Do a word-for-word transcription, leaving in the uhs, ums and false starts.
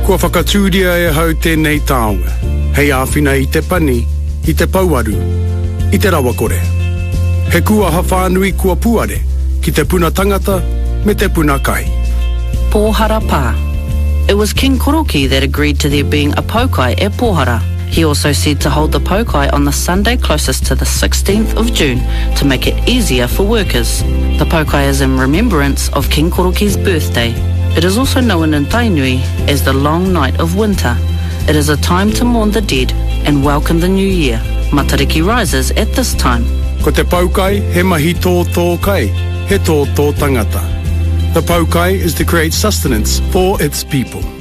Kua whakatūria e hau tēnei taonga. Hei āwhina i te pani, i te pauaru, i te rawakore. He kua hawhanui kua puare, ki te puna tangata, me te puna kai. Pōhara pā. It was King Koroki that agreed to there being a paukai at Pōhara. He also said to hold the paukai on the Sunday closest to the sixteenth of June to make it easier for workers. The paukai is in remembrance of King Koroki's birthday. It is also known in Tainui as the Long Night of Winter. It is a time to mourn the dead and welcome the new year. Matariki rises at this time. Ko te paukai, he mahi tō tō kai, he tō tō tangata. The paukai is to create sustenance for its people.